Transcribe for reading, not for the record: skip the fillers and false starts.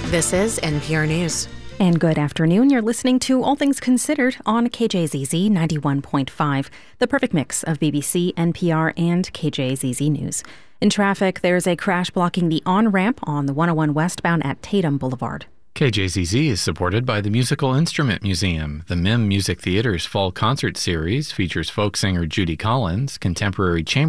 This is NPR News. And good afternoon. You're listening to All Things Considered on KJZZ 91.5, the perfect mix of BBC, NPR, and KJZZ News. In traffic, there's a crash blocking the on-ramp on the 101 westbound at Tatum Boulevard. KJZZ is supported by the Musical Instrument Museum. The MIM Music Theater's fall concert series features folk singer Judy Collins, contemporary chamber